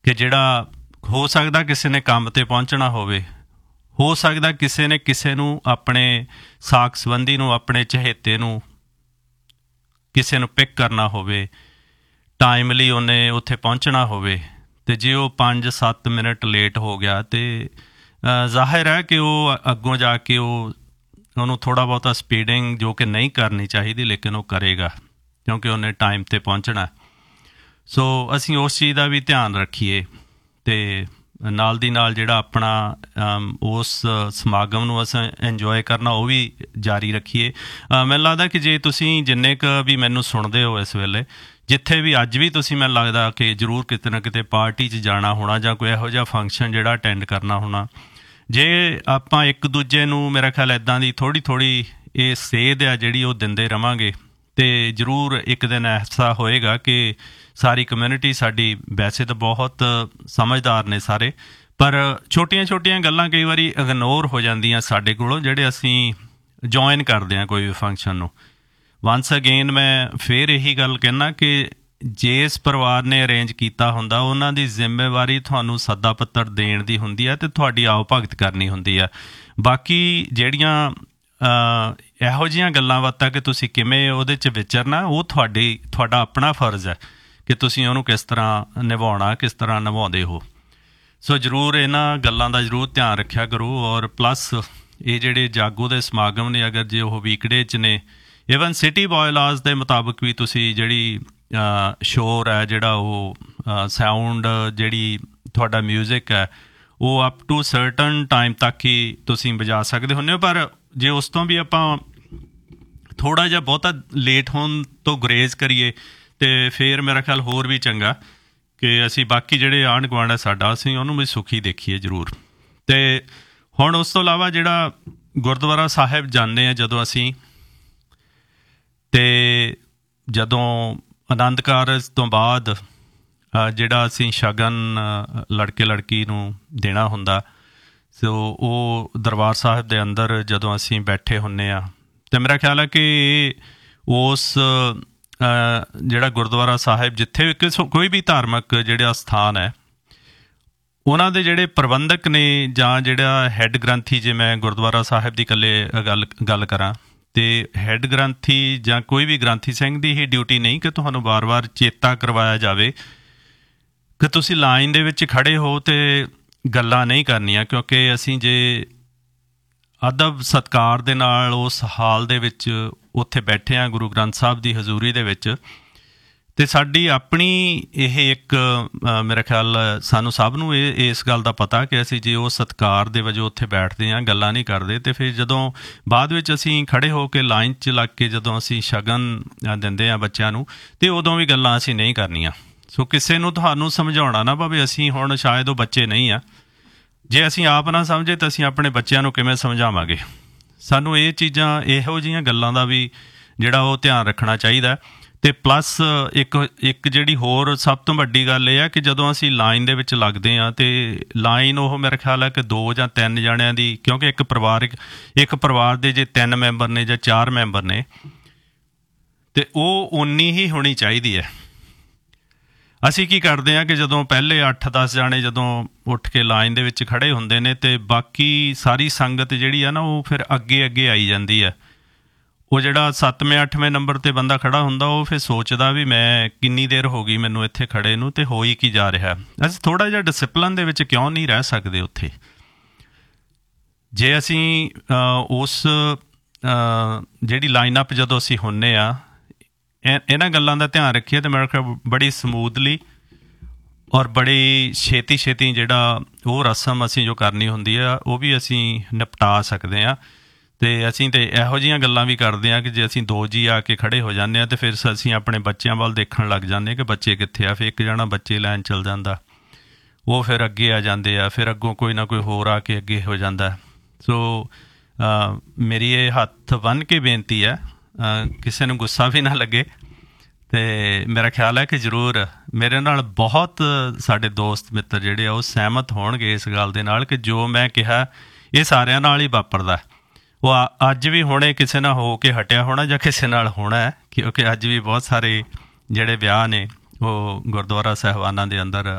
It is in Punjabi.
ਕਿ ਜਿਹੜਾ ਹੋ ਸਕਦਾ ਕਿਸੇ ਨੇ ਕੰਮ 'ਤੇ ਪਹੁੰਚਣਾ ਹੋਵੇ, ਹੋ ਸਕਦਾ ਕਿਸੇ ਨੇ ਕਿਸੇ ਨੂੰ ਆਪਣੇ ਸਾਕ ਸੰਬੰਧੀ ਨੂੰ, ਆਪਣੇ ਚਹੇਤੇ ਨੂੰ, ਕਿਸੇ ਨੂੰ ਪਿਕ ਕਰਨਾ ਹੋਵੇ, ਟਾਈਮਲੀ ਉਹਨੇ ਉੱਥੇ ਪਹੁੰਚਣਾ ਹੋਵੇ, ਅਤੇ ਜੇ ਉਹ 5-7 ਮਿੰਟ ਲੇਟ ਹੋ ਗਿਆ ਤਾਂ ਜ਼ਾਹਿਰ ਹੈ ਕਿ ਉਹ ਅੱਗੋਂ ਜਾ ਕੇ ਉਹਨੂੰ ਥੋੜ੍ਹਾ ਬਹੁਤਾ ਸਪੀਡਿੰਗ ਜੋ ਕਿ ਨਹੀਂ ਕਰਨੀ ਚਾਹੀਦੀ, ਲੇਕਿਨ ਉਹ ਕਰੇਗਾ ਕਿਉਂਕਿ ਉਹਨੇ ਟਾਈਮ 'ਤੇ ਪਹੁੰਚਣਾ। ਸੋ ਅਸੀਂ ਉਸ ਚੀਜ਼ ਦਾ ਵੀ ਧਿਆਨ ਰੱਖੀਏ ਅਤੇ ਨਾਲ ਦੀ ਨਾਲ ਜਿਹੜਾ ਆਪਣਾ ਉਸ ਸਮਾਗਮ ਨੂੰ ਅਸੀਂ ਇੰਜੋਏ ਕਰਨਾ ਉਹ ਵੀ ਜਾਰੀ ਰੱਖੀਏ। ਮੈਨੂੰ ਲੱਗਦਾ ਕਿ ਜੇ ਤੁਸੀਂ ਜਿੰਨੇ ਕੁ ਵੀ ਮੈਨੂੰ ਸੁਣਦੇ ਹੋ ਇਸ ਵੇਲੇ, ਜਿੱਥੇ ਵੀ ਅੱਜ ਵੀ ਤੁਸੀਂ ਮੈਨੂੰ ਲੱਗਦਾ ਕਿ ਜ਼ਰੂਰ ਕਿਤੇ ਨਾ ਕਿਤੇ ਪਾਰਟੀ 'ਚ ਜਾਣਾ ਹੋਣਾ ਜਾਂ ਕੋਈ ਇਹੋ ਜਿਹਾ ਫੰਕਸ਼ਨ ਜਿਹੜਾ ਅਟੈਂਡ ਕਰਨਾ ਹੋਣਾ, ਜੇ ਆਪਾਂ ਇੱਕ ਦੂਜੇ ਨੂੰ ਮੇਰਾ ਖਿਆਲ ਇੱਦਾਂ ਦੀ ਥੋੜ੍ਹੀ ਇਹ ਸੇਧ ਆ ਜਿਹੜੀ ਉਹ ਦਿੰਦੇ ਰਹਾਂਗੇ ਅਤੇ ਜ਼ਰੂਰ ਇੱਕ ਦਿਨ ਐਸਾ ਹੋਏਗਾ ਕਿ ਸਾਰੀ ਕਮਿਊਨਿਟੀ ਸਾਡੀ ਵੈਸੇ ਤਾਂ ਬਹੁਤ ਸਮਝਦਾਰ ਨੇ ਸਾਰੇ, ਪਰ ਛੋਟੀਆਂ ਗੱਲਾਂ ਕਈ ਵਾਰੀ ਇਗਨੋਰ ਹੋ ਜਾਂਦੀਆਂ ਸਾਡੇ ਕੋਲੋਂ ਜਿਹੜੇ ਅਸੀਂ ਜੁਆਇਨ ਕਰਦੇ ਹਾਂ ਕੋਈ ਵੀ ਫੰਕਸ਼ਨ ਨੂੰ। ਵੰਸ ਅਗੇਨ ਮੈਂ ਫਿਰ ਇਹੀ ਗੱਲ ਕਹਿੰਦਾ ਕਿ ਜਿਸ ਪਰਿਵਾਰ ਨੇ ਅਰੇਂਜ ਕੀਤਾ ਹੁੰਦਾ ਉਹਨਾਂ ਦੀ ਜ਼ਿੰਮੇਵਾਰੀ ਤੁਹਾਨੂੰ ਸੱਦਾ ਪੱਤਰ ਦੇਣ ਦੀ ਹੁੰਦੀ ਹੈ ਅਤੇ ਤੁਹਾਡੀ ਆਓ ਭਗਤ ਕਰਨੀ ਹੁੰਦੀ ਹੈ। ਬਾਕੀ ਜਿਹੜੀਆਂ ਇਹੋ ਜਿਹੀਆਂ ਗੱਲਾਂ ਬਾਤਾਂ ਕਿ ਤੁਸੀਂ ਕਿਵੇਂ ਉਹਦੇ 'ਚ ਵਿਚਰਨਾ, ਉਹ ਤੁਹਾਡਾ ਆਪਣਾ ਫਰਜ਼ ਹੈ ਕਿ ਤੁਸੀਂ ਉਹਨੂੰ ਕਿਸ ਤਰ੍ਹਾਂ ਨਿਭਾਉਣਾ, ਕਿਸ ਤਰ੍ਹਾਂ ਨਿਭਾਉਂਦੇ ਹੋ। ਸੋ ਜ਼ਰੂਰ ਇਹਨਾਂ ਗੱਲਾਂ ਦਾ ਜ਼ਰੂਰ ਧਿਆਨ ਰੱਖਿਆ ਕਰੋ। ਔਰ ਪਲੱਸ ਇਹ ਜਿਹੜੇ ਜਾਗੋ ਦੇ ਸਮਾਗਮ ਨੇ, ਅਗਰ ਜੇ ਉਹ ਵੀਕਡੇ 'ਚ ਨੇ, ਈਵਨ ਸਿਟੀ ਬਾਇਲਾਜ਼ ਦੇ ਮੁਤਾਬਕ ਵੀ ਤੁਸੀਂ ਜਿਹੜੀ ਸ਼ੋਰ ਹੈ, ਜਿਹੜਾ ਉਹ ਸਾਊਂਡ, ਜਿਹੜੀ ਤੁਹਾਡਾ ਮਿਊਜ਼ਿਕ ਹੈ, ਉਹ ਅਪ ਟੂ ਸਰਟਨ ਟਾਈਮ ਤੱਕ ਹੀ ਤੁਸੀਂ ਵਜਾ ਸਕਦੇ ਹੁੰਦੇ ਹੋ। ਪਰ ਜੇ ਉਸ ਤੋਂ ਵੀ ਆਪਾਂ ਥੋੜ੍ਹਾ ਜਿਹਾ ਬਹੁਤਾ ਲੇਟ ਹੋਣ ਤੋਂ ਗੁਰੇਜ਼ ਕਰੀਏ ਅਤੇ ਫਿਰ ਮੇਰਾ ਖਿਆਲ ਹੋਰ ਵੀ ਚੰਗਾ ਕਿ ਅਸੀਂ ਬਾਕੀ ਜਿਹੜੇ ਆਂਢ ਗੁਆਂਢ ਹੈ ਸਾਡਾ, ਅਸੀਂ ਉਹਨੂੰ ਵੀ ਸੁਖੀ ਦੇਖੀਏ ਜ਼ਰੂਰ। ਅਤੇ ਹੁਣ ਉਸ ਤੋਂ ਇਲਾਵਾ ਜਿਹੜਾ ਗੁਰਦੁਆਰਾ ਸਾਹਿਬ ਜਾਂਦੇ ਹਾਂ ਜਦੋਂ ਅਸੀਂ, ਅਤੇ ਜਦੋਂ ਆਨੰਦ ਕਾਰਜ ਤੋਂ ਬਾਅਦ ਜਿਹੜਾ ਅਸੀਂ ਸ਼ਗਨ ਲੜਕੇ ਲੜਕੀ ਨੂੰ ਦੇਣਾ ਹੁੰਦਾ, ਸੋ ਉਹ ਦਰਬਾਰ ਸਾਹਿਬ ਦੇ ਅੰਦਰ ਜਦੋਂ ਅਸੀਂ ਬੈਠੇ ਹੁੰਦੇ ਹਾਂ, ਅਤੇ ਮੇਰਾ ਖਿਆਲ ਹੈ ਕਿ ਉਸ ਜਿਹੜਾ ਗੁਰਦੁਆਰਾ ਸਾਹਿਬ ਜਿੱਥੇ ਵੀ ਕੋਈ ਵੀ ਧਾਰਮਿਕ ਜਿਹੜਾ ਸਥਾਨ ਹੈ, ਉਹਨਾਂ ਦੇ ਜਿਹੜੇ ਪ੍ਰਬੰਧਕ ਨੇ ਜਾਂ ਜਿਹੜਾ ਹੈੱਡ ਗ੍ਰੰਥੀ, ਜੇ ਮੈਂ ਗੁਰਦੁਆਰਾ ਸਾਹਿਬ ਦੀ ਇਕੱਲੇ ਗੱਲ ਕਰਾਂ, ਅਤੇ ਹੈੱਡ ਗ੍ਰੰਥੀ ਜਾਂ ਕੋਈ ਵੀ ਗ੍ਰੰਥੀ ਸਿੰਘ ਦੀ ਹੀ ਡਿਊਟੀ ਨਹੀਂ ਕਿ ਤੁਹਾਨੂੰ ਵਾਰ-ਵਾਰ ਚੇਤਾ ਕਰਵਾਇਆ ਜਾਵੇ ਕਿ ਤੁਸੀਂ ਲਾਈਨ ਦੇ ਵਿੱਚ ਖੜ੍ਹੇ ਹੋ ਅਤੇ ਗੱਲਾਂ ਨਹੀਂ ਕਰਨੀਆਂ, ਕਿਉਂਕਿ ਅਸੀਂ ਜੇ ਅਦਬ ਸਤਿਕਾਰ ਦੇ ਨਾਲ ਉਸ ਹਾਲ ਦੇ ਵਿੱਚ ਉੱਥੇ ਬੈਠੇ ਹਾਂ ਗੁਰੂ ਗ੍ਰੰਥ ਸਾਹਿਬ ਦੀ ਹਜ਼ੂਰੀ ਦੇ ਵਿੱਚ, ਅਤੇ ਸਾਡੀ ਆਪਣੀ ਇਹ ਇੱਕ ਮੇਰਾ ਖਿਆਲ ਸਾਨੂੰ ਸਭ ਨੂੰ ਇਸ ਗੱਲ ਦਾ ਪਤਾ ਕਿ ਅਸੀਂ ਜੇ ਉਹ ਸਤਿਕਾਰ ਦੇ ਵਜੋਂ ਉੱਥੇ ਬੈਠਦੇ ਹਾਂ, ਗੱਲਾਂ ਨਹੀਂ ਕਰਦੇ, ਅਤੇ ਫਿਰ ਜਦੋਂ ਬਾਅਦ ਵਿੱਚ ਅਸੀਂ ਖੜ੍ਹੇ ਹੋ ਕੇ ਲਾਈਨ 'ਚ ਲੱਗ ਕੇ ਜਦੋਂ ਅਸੀਂ ਸ਼ਗਨ ਦਿੰਦੇ ਹਾਂ ਬੱਚਿਆਂ ਨੂੰ, ਅਤੇ ਉਦੋਂ ਵੀ ਗੱਲਾਂ ਅਸੀਂ ਨਹੀਂ ਕਰਨੀਆਂ। ਸੋ ਕਿਸੇ ਨੂੰ ਤੁਹਾਨੂੰ ਸਮਝਾਉਣਾ ਨਾ ਪਵੇ, ਅਸੀਂ ਹੁਣ ਸ਼ਾਇਦ ਉਹ ਬੱਚੇ ਨਹੀਂ ਆ, ਜੇ ਅਸੀਂ ਆਪ ਨਾ ਸਮਝੇ ਤਾਂ ਅਸੀਂ ਆਪਣੇ ਬੱਚਿਆਂ ਨੂੰ ਕਿਵੇਂ ਸਮਝਾਵਾਂਗੇ। ਸਾਨੂੰ ਇਹ ਚੀਜ਼ਾਂ, ਇਹੋ ਜਿਹੀਆਂ ਗੱਲਾਂ ਦਾ ਵੀ ਜਿਹੜਾ ਉਹ ਧਿਆਨ ਰੱਖਣਾ ਚਾਹੀਦਾ। ਅਤੇ ਪਲੱਸ ਇੱਕ ਜਿਹੜੀ ਹੋਰ ਸਭ ਤੋਂ ਵੱਡੀ ਗੱਲ ਇਹ ਹੈ ਕਿ ਜਦੋਂ ਅਸੀਂ ਲਾਈਨ ਦੇ ਵਿੱਚ ਲੱਗਦੇ ਹਾਂ, ਅਤੇ ਲਾਈਨ ਉਹ ਮੇਰਾ ਖਿਆਲ ਹੈ ਕਿ 2 ਜਾਂ 3 ਜਣਿਆਂ ਦੀ, ਕਿਉਂਕਿ ਇੱਕ ਪਰਿਵਾਰ ਦੇ ਜੇ 3 ਮੈਂਬਰ ਨੇ ਜਾਂ 4 ਮੈਂਬਰ ਨੇ, ਅਤੇ ਉਹ ਉਨੀ ਹੀ ਹੋਣੀ ਚਾਹੀਦੀ ਹੈ। ਅਸੀਂ ਕੀ ਕਰਦੇ ਹਾਂ ਕਿ ਜਦੋਂ ਪਹਿਲੇ 8-10 ਜਾਣੇ ਜਦੋਂ ਉੱਠ ਕੇ ਲਾਈਨ ਦੇ ਵਿੱਚ ਖੜ੍ਹੇ ਹੁੰਦੇ ਨੇ, ਅਤੇ ਬਾਕੀ ਸਾਰੀ ਸੰਗਤ ਜਿਹੜੀ ਆ ਨਾ ਉਹ ਫਿਰ ਅੱਗੇ ਆਈ ਜਾਂਦੀ ਹੈ। ਉਹ ਜਿਹੜਾ 7ਵੇਂ-8ਵੇਂ ਨੰਬਰ 'ਤੇ ਬੰਦਾ ਖੜ੍ਹਾ ਹੁੰਦਾ, ਉਹ ਫਿਰ ਸੋਚਦਾ ਵੀ ਮੈਂ ਕਿੰਨੀ ਦੇਰ ਹੋ ਗਈ ਮੈਨੂੰ ਇੱਥੇ ਖੜ੍ਹੇ ਨੂੰ, ਅਤੇ ਹੋ ਹੀ ਕੀ ਜਾ ਰਿਹਾ। ਅਸੀਂ ਥੋੜ੍ਹਾ ਜਿਹਾ ਡਿਸਿਪਲਨ ਦੇ ਵਿੱਚ ਕਿਉਂ ਨਹੀਂ ਰਹਿ ਸਕਦੇ ਉੱਥੇ? ਜੇ ਅਸੀਂ ਉਸ ਜਿਹੜੀ ਲਾਈਨਅਪ ਜਦੋਂ ਅਸੀਂ ਹੁੰਦੇ ਹਾਂ, ਇਹਨਾਂ ਗੱਲਾਂ ਦਾ ਧਿਆਨ ਰੱਖੀਏ ਤਾਂ ਮੇਰੇ ਖਿਆਲ ਬੜੀ ਸਮੂਥਲੀ ਔਰ ਬੜੀ ਛੇਤੀ ਜਿਹੜਾ ਉਹ ਰਸਮ ਅਸੀਂ ਜੋ ਕਰਨੀ ਹੁੰਦੀ ਆ ਉਹ ਵੀ ਅਸੀਂ ਨਿਪਟਾ ਸਕਦੇ ਹਾਂ। ਅਤੇ ਅਸੀਂ ਤਾਂ ਇਹੋ ਜਿਹੀਆਂ ਗੱਲਾਂ ਵੀ ਕਰਦੇ ਹਾਂ ਕਿ ਜੇ ਅਸੀਂ 2 ਜੀ ਆ ਕੇ ਖੜ੍ਹੇ ਹੋ ਜਾਂਦੇ ਹਾਂ ਅਤੇ ਫਿਰ ਅਸੀਂ ਆਪਣੇ ਬੱਚਿਆਂ ਵੱਲ ਦੇਖਣ ਲੱਗ ਜਾਂਦੇ ਹਾਂ ਕਿ ਬੱਚੇ ਕਿੱਥੇ ਆ। ਫਿਰ ਇੱਕ ਜਣਾ ਬੱਚੇ ਲੈਣ ਚੱਲ ਜਾਂਦਾ, ਉਹ ਫਿਰ ਅੱਗੇ ਆ ਜਾਂਦੇ ਆ, ਫਿਰ ਅੱਗੋਂ ਕੋਈ ਨਾ ਕੋਈ ਹੋਰ ਆ ਕੇ ਅੱਗੇ ਹੋ ਜਾਂਦਾ। ਸੋ ਮੇਰੀ ਇਹ ਹੱਥ ਬੰਨ੍ਹ ਕੇ ਬੇਨਤੀ ਹੈ, ਕਿਸੇ ਨੂੰ ਗੁੱਸਾ ਵੀ ਨਾ ਲੱਗੇ, ਅਤੇ ਮੇਰਾ ਖਿਆਲ ਹੈ ਕਿ ਜ਼ਰੂਰ ਮੇਰੇ ਨਾਲ ਬਹੁਤ ਸਾਡੇ ਦੋਸਤ ਮਿੱਤਰ ਜਿਹੜੇ ਆ ਉਹ ਸਹਿਮਤ ਹੋਣਗੇ ਇਸ ਗੱਲ ਦੇ ਨਾਲ ਕਿ ਜੋ ਮੈਂ ਕਿਹਾ ਇਹ ਸਾਰਿਆਂ ਨਾਲ ਹੀ ਵਾਪਰਦਾ। ਉਹ ਅੱਜ ਵੀ ਹੁਣੇ ਕਿਸੇ ਨਾਲ ਹੋ ਕੇ ਹਟਿਆ ਹੋਣਾ ਜਾਂ ਕਿਸੇ ਨਾਲ ਹੋਣਾ ਹੈ, ਕਿਉਂਕਿ ਅੱਜ ਵੀ ਬਹੁਤ ਸਾਰੇ ਜਿਹੜੇ ਵਿਆਹ ਨੇ ਉਹ ਗੁਰਦੁਆਰਾ ਸਾਹਿਬਾਨਾਂ ਦੇ ਅੰਦਰ